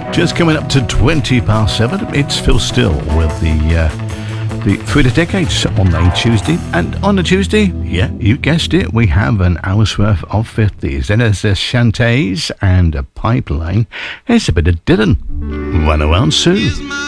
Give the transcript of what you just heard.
Just coming up to 7:20. It's Phil Still with the Through the Decades on a Tuesday. And on a Tuesday, yeah, you guessed it, we have an hour's worth of 50s. Then there's the Shantays and a Pipeline. Here's a bit of Dylan. Run Around Sue.